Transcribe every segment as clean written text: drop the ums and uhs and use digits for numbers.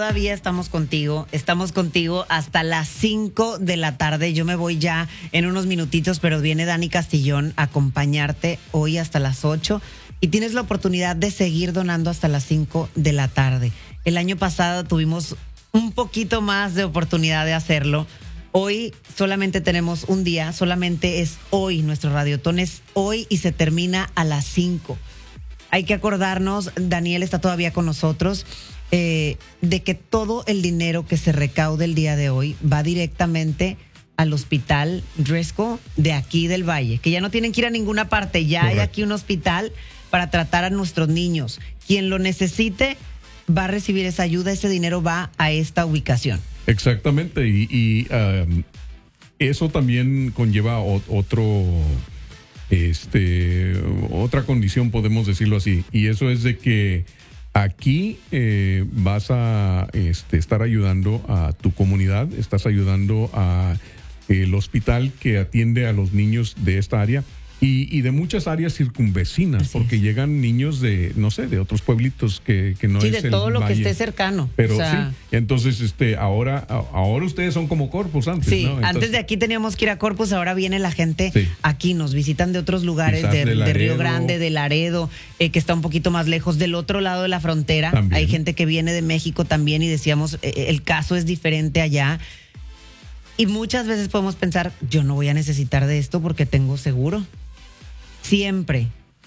todavía estamos contigo hasta las 5 de la tarde. Yo me voy ya en unos minutitos, pero viene Dani Castillón a acompañarte hoy hasta las 8 y tienes la oportunidad de seguir donando hasta las 5 de la tarde. El año pasado tuvimos un poquito más de oportunidad de hacerlo. Hoy solamente tenemos un día, solamente es hoy, nuestro radiotón es hoy y se termina a las 5. Hay que acordarnos, Daniel está todavía con nosotros, de que todo el dinero que se recaude el día de hoy va directamente al hospital Driscoll de aquí del Valle, que ya no tienen que ir a ninguna parte, ya Correcto. Hay aquí un hospital para tratar a nuestros niños. Quien lo necesite va a recibir esa ayuda, ese dinero va a esta ubicación. Exactamente, y eso también conlleva otra condición, podemos decirlo así, y eso es de que aquí vas a estar ayudando a tu comunidad, estás ayudando a el hospital que atiende a los niños de esta área y de muchas áreas circunvecinas, así porque llegan niños de, no sé, de otros pueblitos que no es el de todo lo valle, que esté cercano. Pero sí, entonces ahora ustedes son como Corpus antes, sí, ¿no? Entonces, antes de aquí teníamos que ir a Corpus, ahora viene la gente aquí, nos visitan de otros lugares, de Río Grande, de Laredo, que está un poquito más lejos, del otro lado de la frontera. También. Hay gente que viene de México también y decíamos, el caso es diferente allá. Y muchas veces podemos pensar, yo no voy a necesitar de esto porque tengo seguro. Siempre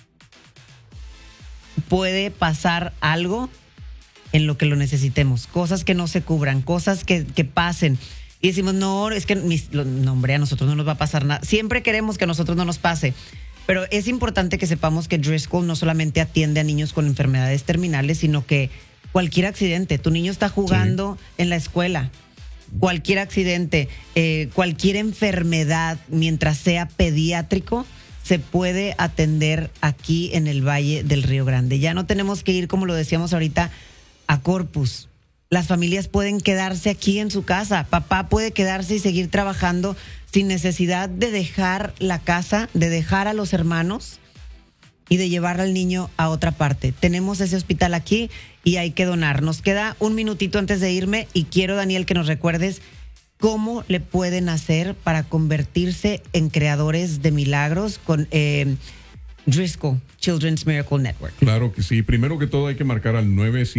puede pasar algo en lo que lo necesitemos, cosas que no se cubran, cosas que pasen y decimos, no, es que hombre, a nosotros no nos va a pasar nada. Siempre queremos que a nosotros no nos pase, pero es importante que sepamos que Driscoll no solamente atiende a niños con enfermedades terminales, sino que cualquier accidente, tu niño está jugando en la escuela, cualquier accidente, cualquier enfermedad, mientras sea pediátrico, se puede atender aquí en el Valle del Río Grande. Ya no tenemos que ir, como lo decíamos ahorita, a Corpus. Las familias pueden quedarse aquí en su casa. Papá puede quedarse y seguir trabajando sin necesidad de dejar la casa, de dejar a los hermanos y de llevar al niño a otra parte. Tenemos ese hospital aquí y hay que donar. Nos queda un minutito antes de irme y quiero, Daniel, que nos recuerdes cómo le pueden hacer para convertirse en creadores de milagros con Driscoll Children's Miracle Network. Claro que sí. Primero que todo hay que marcar al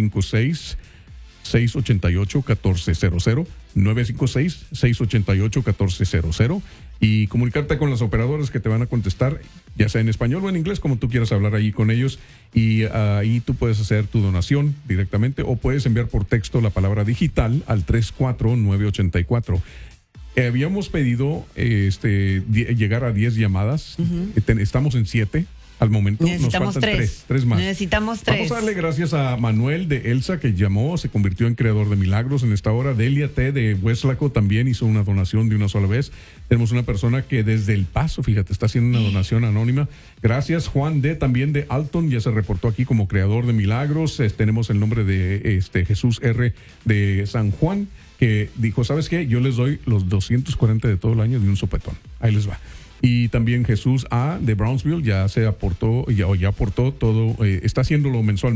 956-688-1400, 956-688-1400 y comunicarte con las operadoras que te van a contestar, ya sea en español o en inglés, como tú quieras hablar ahí con ellos, y ahí tú puedes hacer tu donación directamente o puedes enviar por texto la palabra digital al 34984. Habíamos pedido llegar a 10 llamadas, estamos en 7 al momento. Necesitamos nos faltan tres más. Necesitamos 3. Vamos a darle gracias a Manuel de Elsa, que llamó, se convirtió en creador de milagros en esta hora. Delia T de Hueslaco también hizo una donación de una sola vez. Tenemos una persona que desde El Paso, fíjate, está haciendo una donación anónima. Gracias. Juan D también de Alton, ya se reportó aquí como creador de milagros. Tenemos el nombre de Jesús R de San Juan, que dijo, ¿sabes qué? Yo les doy los 240 de todo el año de un sopetón. Ahí les va. Y también Jesús A de Brownsville ya se aportó, ya aportó todo, está haciéndolo mensualmente.